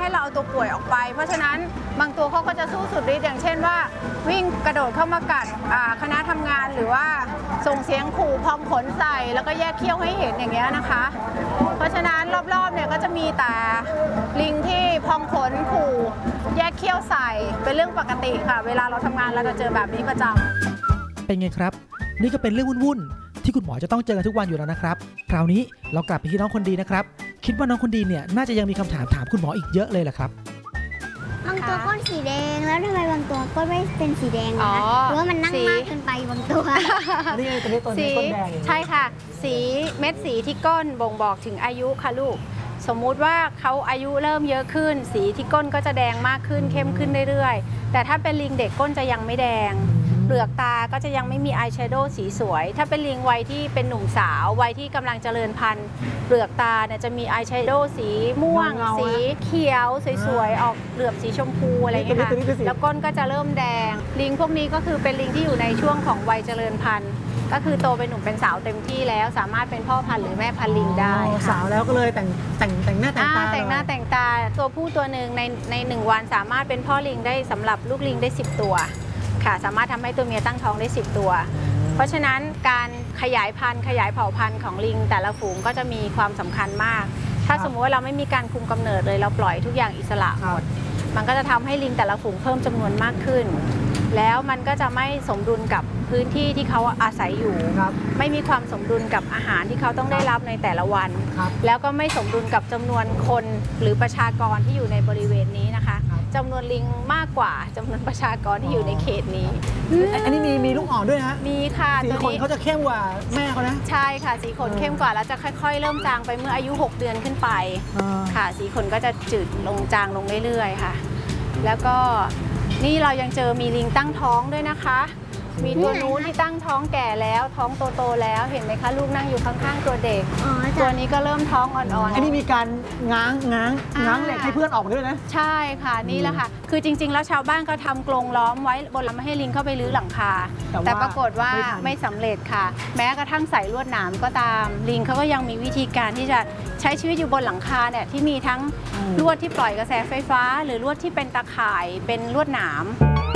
ให้เราเอาตัวป่วยออกไปเพราะฉะนั้นบางตัวเขาก็จะสู้สุดฤทธิ์อย่างเช่นว่าวิ่งกระโดดเข้ามากัดคณะทำงานหรือว่าส่งเสียงขู่พองขนใส่แล้วก็แยกเขี้ยวให้เห็นอย่างเงี้ยนะคะเพราะฉะนั้นรอบๆเนี่ยก็จะมีแต่ลิงที่พองขนขู่แยกเขี้ยวใส่เป็นเรื่องปกติค่ะเวลาเราทำงานเราจะเจอแบบนี้ประจำเป็นไงครับนี่ก็เป็นเรื่องวุ่นๆที่คุณหมอจะต้องเจอกันทุกวันอยู่แล้วนะครับคราวนี้เรากลับไปที่น้องคนดีนะครับคิดว่าน้องคนดีเนี่ยน่าจะยังมีคำถามถามคุณหมออีกเยอะเลยแหละครับบางตัวก้นสีแดงแล้วทำไมบางตัวก้นไม่เป็นสีแดงนะหรือว่ามันนั่งมากเกินไปบางตัวนี่ไงตัวนี้ก้นแดงใช่ค่ะสีเม็ดสีที่ก้นบ่งบอกถึงอายุค่ะลูกสมมุติว่าเขาอายุเริ่มเยอะขึ้นสีที่ก้นก็จะแดงมากขึ้นเข้มขึ้นเรื่อยๆแต่ถ้าเป็นลิงเด็กก้นจะยังไม่แดงเปลือกตาก็จะยังไม่มีอายแชโดว์สีสวยถ้าเป็นลิงวัยที่เป็นหนุ่มสาววัยที่กำลังเจริญพันธุ์เปลือกตาเนี่ยจะมีอายแชโดว์สีม่วงสีเขียวสวยๆออกเหลือบสีชมพูอะไรอย่างเงี้ยค่ะแล้วก้นก็จะเริ่มแดงลิงพวกนี้ก็คือเป็นลิงที่อยู่ในช่วงของวัยเจริญพันธุ์ก็คือโตเป็นหนุ่มเป็นสาวเต็มที่แล้วสามารถเป็นพ่อพันธุ์หรือแม่พันธุ์ลิงได้สาวแล้วก็เลยแต่งหน้าแต่งตาแต่งหน้าแต่งตาตัวผู้ตัวหนึ่งใน1 วันสามารถเป็นพ่อลิงได้สำหรับลูกลิงได้10 ตัวค่ะสามารถทำให้ตัวเมียตั้งท้องได้10 ตัวเพราะฉะนั้นการขยายพันธุ์ขยายเผ่าพันธุ์ของลิงแต่ละฝูงก็จะมีความสำคัญมากถ้าสมมติว่าเราไม่มีการคุมกำเนิดเลยเราปล่อยทุกอย่างอิสระหมดมันก็จะทำให้ลิงแต่ละฝูงเพิ่มจำนวนมากขึ้นแล้วมันก็จะไม่สมดุลกับพื้นที่ที่เขาอาศัยอยู่ไม่มีความสมดุลกับอาหารที่เขาต้องได้รับในแต่ละวันแล้วก็ไม่สมดุลกับจำนวนคนหรือประชากรที่อยู่ในบริเวณนี้นะคะจำนวนลิงมากกว่าจำนวนประชากรที่อยู่ในเขตนี้อันนี้มีลูกอ่อนด้วยฮะมีค่ะสีขนเขาจะเข้มกว่าแม่เขานะใช่ค่ะสีขนเข้มกว่าแล้วจะค่อยๆเริ่มจางไปเมื่ออายุ6 เดือนขึ้นไปค่ะสีขนก็จะจืดลงจางลงเรื่อยๆค่ะแล้วก็นี่เรายังเจอมีลิงตั้งท้องด้วยนะคะมีตัวนู้นที่ตั้งท้องแก่แล้วท้องโตๆแล้วเห็นไหมคะลูกนั่งอยู่ข้างๆตัวเด็กตัวนี้ก็เริ่มท้องอ่อนๆอันนี้มีการง้างเหล็กให้เพื่อนออกมาด้วยนะใช่ค่ะนี่แหละค่ะคือจริงๆแล้วชาวบ้านก็ทำกรงล้อมไว้บนไม่ให้ลิงเข้าไปรื้อหลังคาแต่ปรากฏว่าไม่สำเร็จค่ะแม้กระทั่งใส่ลวดหนามก็ตามลิงเขาก็ยังมีวิธีการที่จะใช้ชีวิตอยู่บนหลังคาเนี่ยที่มีทั้งลวดที่ปล่อยกระแสไฟฟ้าหรือลวดที่เป็นตาข่ายเป็นลวดหนาม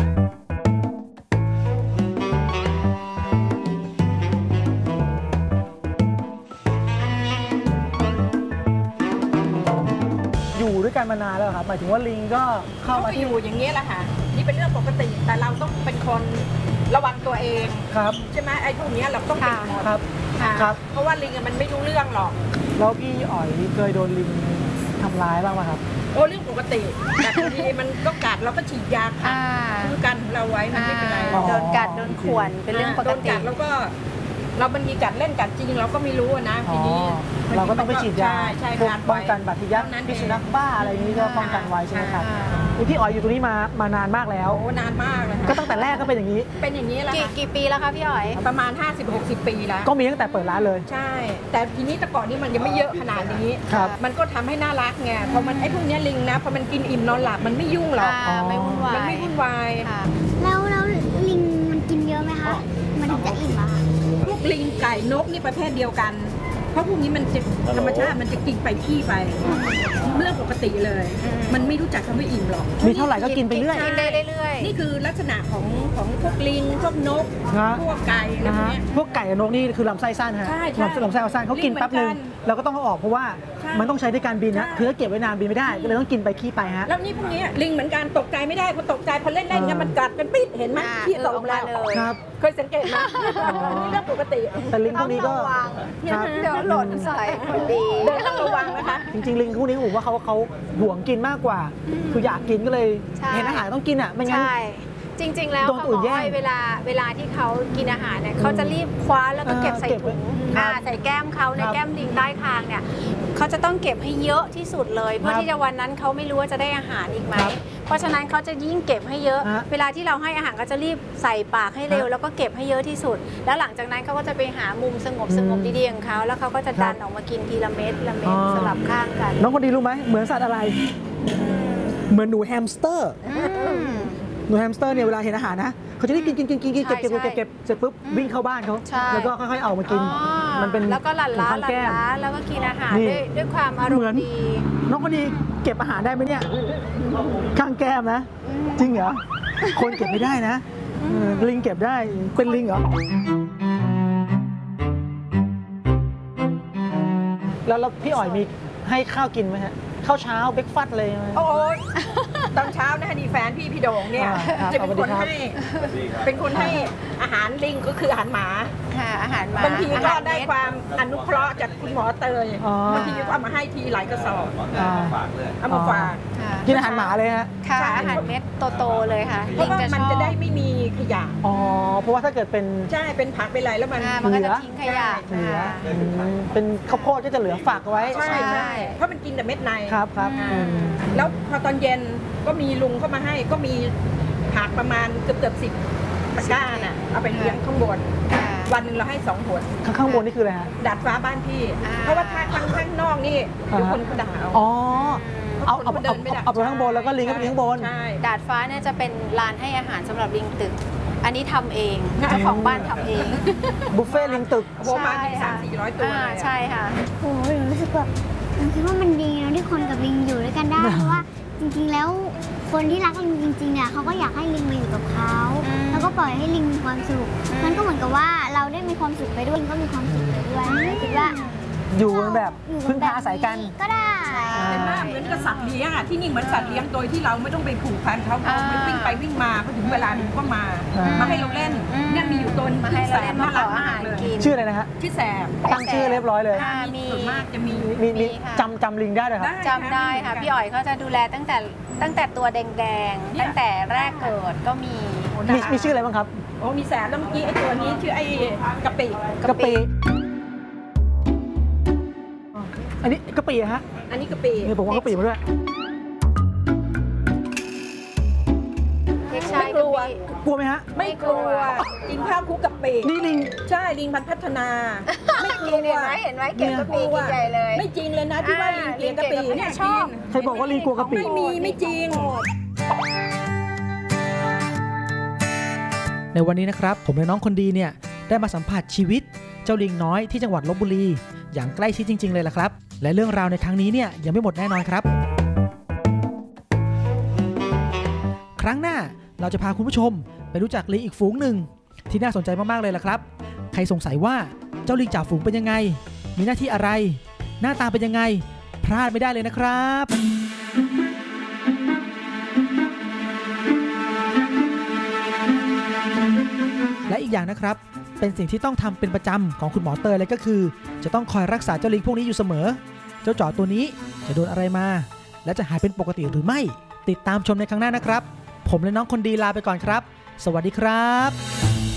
ด้วยกันมานานแล้วครับหมายถึงว่าลิงก็เข้ามาอยู่อย่างนี้แหละค่ะนี่เป็นเรื่องปกติแต่เราต้องเป็นคนระวังตัวเองครับใช่ไหมไอ้พวกนี้เราต้องเป็นคนครับเพราะว่าลิงมันไม่รู้เรื่องหรอกแล้วพี่อ๋อยเคยโดนลิงทำร้ายบ้างไหมครับโอ้เรื่องปกติแต่บางทีมันก็กัดเราก็ฉีดยาค่ะคือกันเราไว้มันไม่เป็นไรโดนกัดโดนข่วนเป็นเรื่องปกติแล้วก็เราบางทีกัดเล่นกัดจริงเราก็ไม่รู้นะทีนี้เราก็ต้องไปฉีดยาป้องกันบาดทะยักพิษสุนัขบ้าอะไรนี้ก็ป้องกันไว้ใช่ไหมครับพี่อ๋อยอยู่ตรงนี้มานานมากแล้วโอ้นานมากเลยก็ตั้งแต่แรกก็เป็นอย่างนี้แล้วกี่ปีแล้วคะพี่อ๋อยประมาณ50-60 ปีแล้วก็มีตั้งแต่เปิดร้านเลยใช่แต่ทีนี้แต่ก่อนนี้มันยังไม่เยอะขนาดนี้มันก็ทำให้น่ารักไงพอมันไอ้พวกนี้ลิงนะพอมันกินอิ่มนอนหลับมันไม่ยุ่งหรอกไม่วุ่นวายมันไม่วุ่นวายแล้วลิงมันกินเยอะไหมคะมันถึงจะอิ่มอะพวกลิงไก่นกนี่ประเภทเดียวกันเพราะพวกนี้มันจะธรรมชาติมันจะกินไปขี้ไปเรื่องปกติเลยมันไม่รู้จักคำว่าอิ่มหรอกมีเท่าไหร่ก็กินไปเรื่อยนี่คือลักษณะของพวกลิงพวกนกพวกไก่อะไรพวกนี้พวกไก่นกนี่คือลำไส้สั้นฮะลำไส้สั้นเขากินแป๊บนึงเราก็ต้องเอาออกเพราะว่ามันต้องใช้ในการบินนะคือถ้าเก็บไว้นานบินไม่ได้ก็เลยต้องกินไปขี้ไปฮะแล้วนี่พวกนี้ลิงเหมือนกันตกใจไม่ได้พอตกใจพอเล่นกันมันกัดกันปิดเห็นไหมขี้ตกแล้วเคยสังเกตไหมนี่เรื่องปกติแต่ลิงพวกนี้ก็เดี๋ยวหล่นใส่คนดีต้องระวังนะคะจริงๆลิงพวกนี้ผมว่าเขาห่วงกินมากกว่าคืออยากกินก็เลยเห็นอาหารต้องกินอ่ะไม่งั้นจริงๆแล้วเขาบอกว่าเวลาที่เขากินอาหารเนี่ยเขาจะรีบคว้าแล้วก็เก็บใส่ถุงใส่แก้มเขาในแก้มลิงใต้คางเนี่ยเขาจะต้องเก็บให้เยอะที่สุดเลยเพื่อที่จะวันนั้นเขาไม่รู้ว่าจะได้อาหารอีกไหมเพราะฉะนั้นเขาจะยิ่งเก็บให้เยอะเวลาที่เราให้อาหารก็จะรีบใส่ปากให้เร็วแล้วก็เก็บให้เยอะที่สุดแล้วหลังจากนั้นเขาก็จะไปหามุมสงบดีๆของเขาแล้วเขาก็จะดันออกมากินทีละเม็ดสลับข้างกันน้องคนดีรู้ไหมเหมือนสัตว์อะไรเหมือนหนูแฮมสเตอร์หนูแฮมสเตอร์เนี่ยเวลาเห็นอาหารนะเขาจะได้กินเก็บเสร็จปุ๊บวิ่งเข้าบ้านเขาแล้วก็ค่อยๆเอามากินมันเป็นแล้วก็หลั่นล้าแล้วก็กินอาหารด้วยความอารมณ์ดีน้องคนดีเก็บอาหารได้ไหมเนี่ยข้างแก้มนะ จริงเหรอ คนเก็บไม่ได้นะลิงเก็บได้เป็นลิงเหรอแล้วพี่อ๋อยมีให้ข้าวกินไหมฮะข้าวเช้าเบรกฟาสต์เลยไหมโอ้ยตอนเช้านะดีแฟนพี่โด่งเนี่ย จะเป็นคนให้อาหารลิงก็คืออาหารหมาค่ะอาหารหมาบางทีก็ได้อาหารเม็ความอนุเคราะห์จากคุณหมอเตยบางทีก็เอามาให้ทีหลายกระสอบเอามาฝากค่ะกินอาหารหมาเลยฮะค่ะใช่อาหารเม็ดโตๆเลยค่ะเพราะว่าลิงมันชอบจะได้ไม่มีขยะอ๋อเพราะว่าถ้าเกิดเป็นใช่เป็นผักเป็นอะไรแล้วมันมันก็จะทิ้งขยะเหลือค่ะเป็นข้าวโพดก็จะเหลือฝากเอาไว้ใช่ใช่ใช่เพราะมันกินแต่เม็ดในครับครับแล้วพอตอนเย็นก็มีลุงเข้ามาให้ก็มีผักประมาณเกือบ10 ตะกร้าน่ะเอาไปเลี้ยงข้างบนค่ะวันหนึ่งเราให้2 ผลข้างบนนี่คืออะไรฮะดาดฟ้าบ้านพี่อ่าเพราะว่าถ้าข้างนอกนี่เดี๋ยวคนเขาด่าเอาอ๋อเอาคนเดินไม่ได้เอาไปข้างบนแล้วก็ลิงก็ไปข้างบนใช่ดาดฟ้าเนี่ยจะเป็นลานให้อาหารสำหรับลิงตึก อันนี้ทำเองเจ้าของบ้านทำเองบุฟเฟ่ต์ลิงตึกโอ้โหมาที่300-400 ตัวเลยอะใช่ค่ะโอ้ยหนูรู้สึกแบบหนูคิดว่ามันดีนะที่คนกับลิงอยู่ด้วยกันได้ เพราะว่าจริงๆแล้วคนที่รักลิงจริงๆเนี่ยเขาก็อยากให้ลิงมาอยู่กับเขา แล้วก็ปล่อยให้ลิงมีความสุข มันก็เหมือนกับว่าเราได้มีความสุขไปด้วยลิงก็มีความสุขไปด้วยหนูคิดว่าอยู่กันแบบอยู่พึ่งพาอาศัยกันก็ได้เป็นว่าเหมือนกับสัตว์เลี้ยงอ่ะที่นี่เหมือนสัตว์เลี้ยงโดยที่เราไม่ต้องไปผูกพันเขามันวิ่งไปวิ่งมาพอถึงเวลาหนึ่งก็มา มาให้เราเล่นเนี่ยมีอยู่ตัวนึงมาให้เราเล่นน่ารักมาขออาหารเลยกินชื่ออะไรนะฮะชื่อแสบตั้งชื่อเรียบร้อยเลยค่ะมีส่วนมากจะมีมีมีค่ะจำลิงได้เลยครับจำได้ค่ะ พี่อ๋อยเขาจะดูแลตั้งแต่ตัวแดงๆ ตั้งแต่แรกเกิดก็มีมีชื่ออะไรบ้างครับโอ้มีแสบแล้วเมื่อกี้ไอ้ตัวนี้ชื่อไอ้กะปิกะปิอันนี้กะปิฮะอันนี้กะปินี่ผมว่ากะปิมาด้วยเด็กชายไม่กลัวกลัวไหมฮะไม่กลัวกินข้าวคลุกกะปินี่ลิงใช่ลิงพันธุ์พัฒนา ไม่กลัวเห็นไหมเก็บกะปิกินใหญ่เลยไม่จริงเลยนะที่ว่าลิงเกลียดกะปิเนี่ยชอบใครบอกว่าลิงกลัวกะปิไม่มีไม่จริงในวันนี้นะครับผมและน้องคนดีเนี่ยได้มาสัมผัสชีวิตเจ้าลิงน้อยที่จังหวัดลพบุรีอย่างใกล้ชิดจริงๆเลยล่ะครับและเรื่องราวในครั้งนี้เนี่ยยังไม่หมดแน่นอนครับ ครั้งหน้าเราจะพาคุณผู้ชมไปรู้จักลิงอีกฝูงหนึ่งที่น่าสนใจมากๆเลยล่ะครับใครสงสัยว่าเจ้าลิงจ่าฝูงเป็นยังไงมีหน้าที่อะไร หน้าตาเป็นยังไงพลาดไม่ได้เลยนะครับ และอีกอย่างนะครับเป็นสิ่งที่ต้องทำเป็นประจำของคุณหมอเตยเลยก็คือจะต้องคอยรักษาเจ้าลิงพวกนี้อยู่เสมอเจ้าจ่อตัวนี้จะโดนอะไรมาและจะหายเป็นปกติหรือไม่ติดตามชมในครั้งหน้านะครับผมและน้องคนดีลาไปก่อนครับสวัสดีครับ